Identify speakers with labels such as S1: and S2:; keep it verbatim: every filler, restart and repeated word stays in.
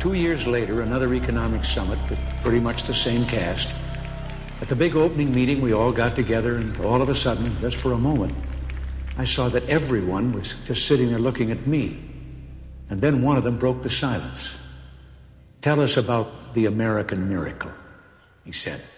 S1: Two years later, another economic summit with pretty much the same cast. At the big opening meeting, we all got together, and all of a sudden, just for a moment, I saw that everyone was just sitting there looking at me. And then one of them broke the silence. "Tell us about the American miracle," he said.